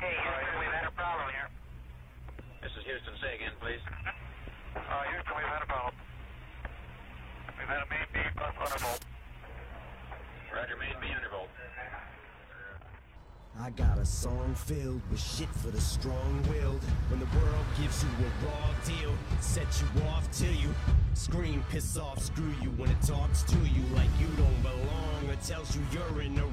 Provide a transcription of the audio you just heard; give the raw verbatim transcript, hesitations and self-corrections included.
Hey, Houston, we've had a problem here. This is Houston. Say again, please. Uh, Houston, we've had a problem. We've had a main beam plus undervolt. Roger, main B undervolt. I got a song filled with shit for the strong-willed. When the world gives you a raw deal, set you off till you scream, piss off, screw you. When it talks to you like you don't belong, or tells you you're in the